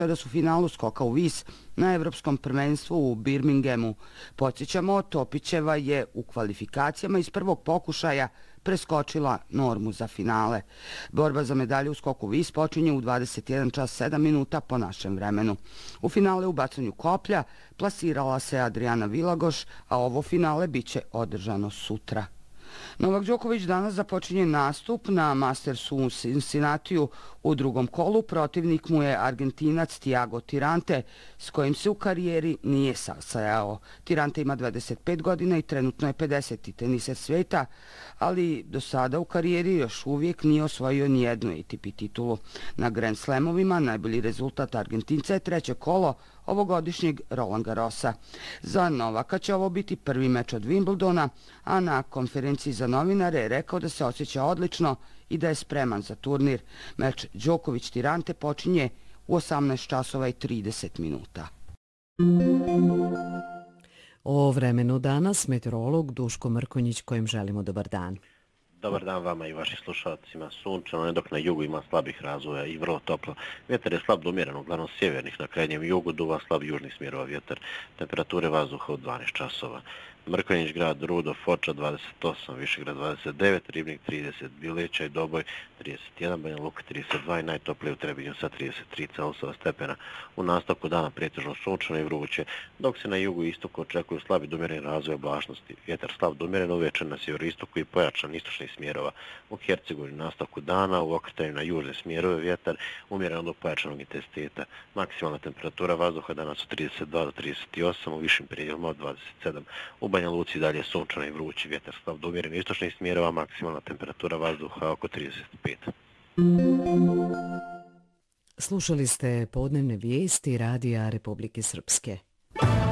Večeras u finalu skoka u vis na Evropskom prvenstvu u Birminghamu. Podsjećamo, Topićeva je u kvalifikacijama iz prvog pokušaja preskočila normu za finale. Borba za medalju u skoku vis počinje u 21 čas 7 minuta po našem vremenu. U finale u bacanju koplja plasirala se Adriana Vilagoš, a ovo finale biće održano sutra. Novak Đoković danas započinje nastup na Mastersu u Cincinnatiju u drugom kolu. Protivnik mu je Argentinac Thiago Tirante, s kojim se u karijeri nije sastajao. Tirante ima 25 godina i trenutno je 50. teniser sveta, ali do sada u karijeri još uvijek nije osvojio nijednu ATP titulu. Na Grand Slamovima najbolji rezultat Argentinca je treće kolo ovogodišnjeg Roland Garrosa. Za Novaka će ovo biti prvi meč od Wimbledona, a na konferenciji za novinare je rekao da se osjeća odlično i da je spreman za turnir. Meč Đoković-Tirante počinje u 18 časova i 30 minuta. O vremenu danas meteorolog Duško Mrkonjić, kojem želimo dobar dan. Dobar dan vama i vašim slušalcima. Sunčano, dok na jugu ima slabih razvoja i vrlo toplo. Vjetar je slab do umjeren, uglavnom sjevernih, na krajnjem jugu duva slab južnih smjerova vjetar. Temperature vazduha u 12 časova. Mrkonjić grad, Rudo, Foča 28, Višegrad 29, Ribnik 30, Bileća i Doboj 31, Banja Luka 32 i najtoplije u Trebinju sa 33 Celzijusova stepena. U nastavku dana pretežno sunčano i vruće, dok se na jugu i istoku očekuju slabi do umjeren razvoj oblačnosti. Vjetar slab do umjeren uvečer na sjeveroistoku i pojačan istočnih smjerova. U Hercegovini nastavku dana u okretanju na južne smjerove vjetar umjeren do pojačanog intenziteta. Maksimalna temperatura vazduha danas od 32 do 38, u višim predjelima od 27. U Banja Luci dalje sunčano i vrući, vjetar slab do umjeren istočnih smjerova, maksimalna temperatura vazduha oko 35. Slušali ste podnevne vijesti Radija Republike Srpske.